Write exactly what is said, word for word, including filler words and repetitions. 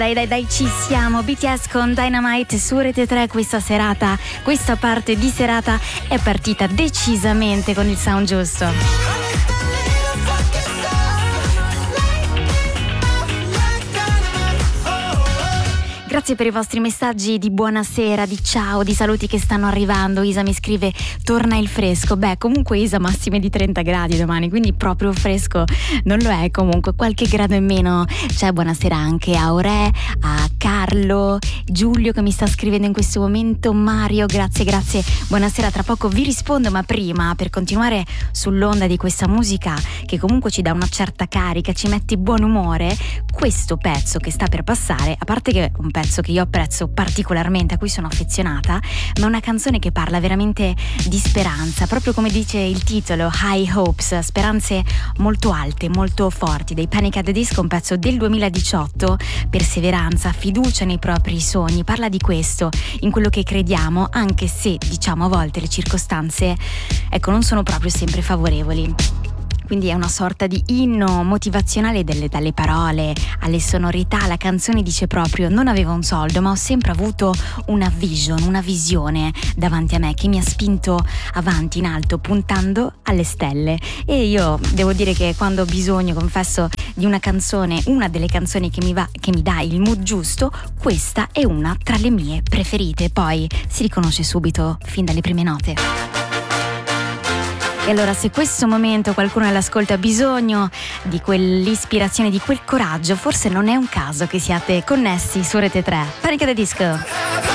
Dai dai dai, ci siamo. B T S con Dynamite su Rete tre. Questa serata, questa parte di serata è partita decisamente con il sound giusto. Grazie per i vostri messaggi di buonasera, di ciao, di saluti che stanno arrivando. Isa mi scrive: torna il fresco. Beh, comunque Isa, massime di trenta gradi domani, quindi proprio fresco non lo è. Comunque qualche grado in meno c'è. Buonasera anche a Ore, a Carlo, Giulio che mi sta scrivendo in questo momento, Mario, grazie grazie. Buonasera, tra poco vi rispondo, ma prima, per continuare sull'onda di questa musica che comunque ci dà una certa carica, ci mette buon umore, questo pezzo che sta per passare, a parte che è un pezzo che io apprezzo particolarmente, a cui sono affezionata, ma è una canzone che parla veramente di speranza, proprio come dice il titolo, High Hopes, speranze molto alte, molto forti, dei Panic! At the Disco, un pezzo del duemiladiciotto, perseveranza, fiducia nei propri sogni, parla di questo, in quello che crediamo, anche se diciamo a volte le circostanze, ecco, non sono proprio sempre favorevoli. Quindi è una sorta di inno motivazionale delle, dalle parole alle sonorità. La canzone dice proprio: non avevo un soldo, ma ho sempre avuto una vision, una visione davanti a me che mi ha spinto avanti in alto, puntando alle stelle. E io devo dire che quando ho bisogno, confesso, di una canzone, una delle canzoni che mi va, che mi dà il mood giusto, questa è una tra le mie preferite. Poi si riconosce subito fin dalle prime note. E allora, se questo momento qualcuno all'ascolto ha bisogno di quell'ispirazione, di quel coraggio, forse non è un caso che siate connessi su Rete tre. Panic! At the Disco.